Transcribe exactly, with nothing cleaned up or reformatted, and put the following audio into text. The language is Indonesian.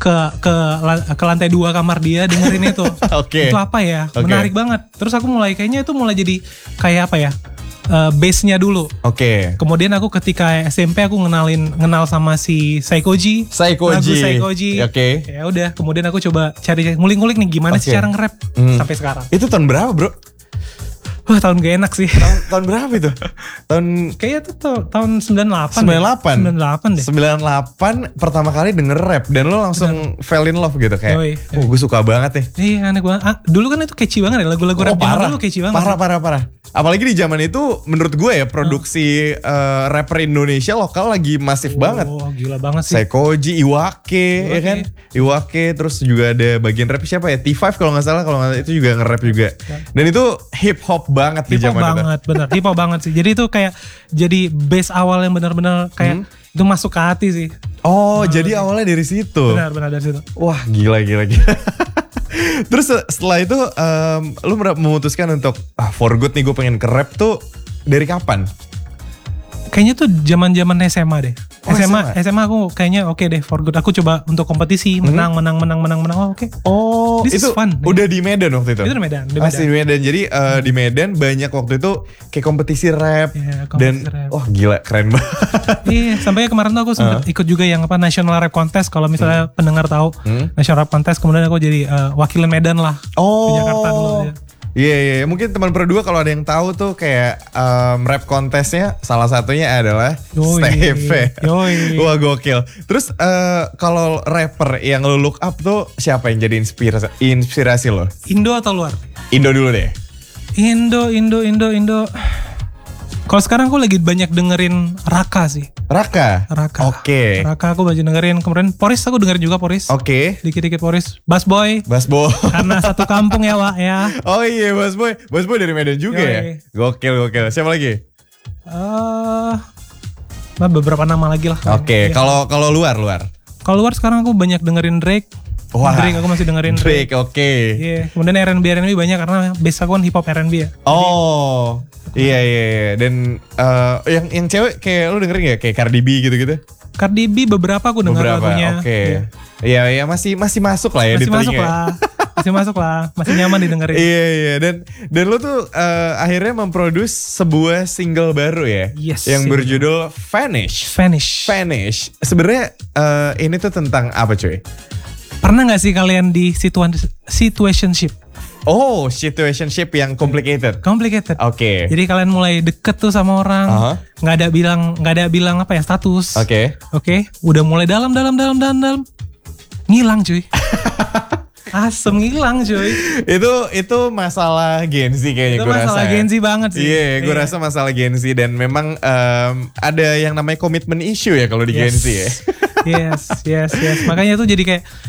ke ke ke lantai dua kamar dia dengerin itu. Oke. Itu apa ya? Oke. Menarik banget. Terus aku mulai kayaknya itu mulai jadi kayak apa ya? Uh, base-nya dulu. Oke. Kemudian aku ketika S M P aku ngenalin kenal sama si Saikoji. Saikoji. Lagu Saikoji. Oke. Ya udah, kemudian aku coba cari ngulik-ngulik nih gimana Oke. sih cara nge-rap Hmm. sampai sekarang. Itu tahun berapa, Bro? Wah, tahun gak enak sih. Tahun, tahun berapa itu? Tahun Kayaknya tuh ta- tahun sembilan puluh delapan. sembilan puluh delapan. sembilan puluh delapan deh. sembilan puluh delapan pertama kali denger rap dan lo langsung fell in love gitu kayak. Yoi, Oh, gue suka banget nih. Iya, aneh banget. Ah, dulu kan itu catchy banget ya lagu-lagu Oh, rap zaman parah. dulu catchy banget. Parah, parah, parah. Apalagi di zaman itu menurut gue ya produksi eh, rapper Indonesia lokal lagi masif Oh, banget. gila banget sih. Saikoji, Iwake, ya Iwake. kan? Iwake, terus juga ada bagian rap siapa ya? T lima kalau nggak salah, kalau nggak salah itu juga nge-rap juga. Dan itu hip hop banget di Hip hop zaman itu. banget, bener. Hip hop banget sih. Jadi itu kayak jadi base awal yang benar-benar kayak itu masuk ke hati sih. Oh, jadi awalnya dari situ. Benar-benar dari situ. Wah, gila, gila, gila. Terus setelah itu em, lu memutuskan untuk ah, for good nih gue pengen ke rap tuh dari kapan? Kayaknya tuh zaman-zaman S M A deh. Oh, S M A, S M A. S M A aku kayaknya oke deh for good. Aku coba untuk kompetisi, menang, menang, menang, menang, menang. Oh, oke. Oh, This itu is fun. udah di Medan waktu itu? Itu di Medan, di Masih Medan. di Medan. Jadi eh, di Medan banyak waktu itu kayak kompetisi rap. Iya, dan kompetisi rap. wah gila keren banget. Iya, sampai kemarin tuh aku sempet ikut juga yang apa National Rap Contest. Kalau misalnya pendengar tahu National Rap Contest, kemudian aku jadi eh, wakilin Medan lah Oh. di Jakarta dulu. Ya. Iya, iya, iya. Mungkin teman berdua kalau ada yang tahu tuh kayak em, rap kontesnya salah satunya adalah Yoi. Steve. Yoi. Wah gokil. Terus eh, kalau rapper yang lo look up tuh siapa yang jadi inspirasi, inspirasi lo? Indo atau luar? Indo dulu deh. Indo, Indo, Indo, Indo. Kalau sekarang aku lagi banyak dengerin Raka sih. Raka? Raka. Oke. Raka aku banyak dengerin. Kemudian Poris aku dengerin juga Poris. Oke. Dikit-dikit Poris. Bass Boy. Bass Boy. Karena satu kampung ya Wak ya. Oh iya Bass Boy. Bass Boy dari Medan juga Yoi. ya? Gokil, gokil. Siapa lagi? Eh, beberapa nama lagi lah. Oke, Iya. kalau kalau luar, luar. Kalau luar sekarang aku banyak dengerin Drake. Wah. Drake aku masih dengerin Drake. Drake, oke. Iya. Kemudian R and B R and B banyak karena base aku kan hip hop R and B ya. Oh, iya iya iya. Dan eh, yang yang cewek kayak lu dengerin gak kayak Cardi B gitu-gitu? Cardi B beberapa aku dengar Beberapa. lagunya. Oke. Iya. Iya iya masih masih masuk lah ya di Masih masuk telinga. lah. Masih masuk lah. Masih nyaman didengerin. Iya iya dan dan lu tuh eh, akhirnya memproduce sebuah single baru ya, Yes, yang single. berjudul Vanish. Vanish. Vanish. Sebenarnya eh, ini tuh tentang apa cuy? Pernah gak sih kalian di situa- situationship? Oh, situationship yang complicated. Complicated. Oke. Jadi kalian mulai deket tuh sama orang, Aha. nggak ada bilang nggak ada bilang apa ya status. Oke. Oke, udah mulai dalam dalam dalam dalam dalam, ngilang cuy. Asem ngilang cuy. itu itu masalah Gen Z kayaknya Itu gue rasa. masalah ya. Gen Z banget sih. Iya, gue Iya. rasa masalah Gen Z dan memang em, ada yang namanya komitmen issue ya kalau di Gen Yes. Z ya. Yes, yes, yes. Makanya tuh jadi kayak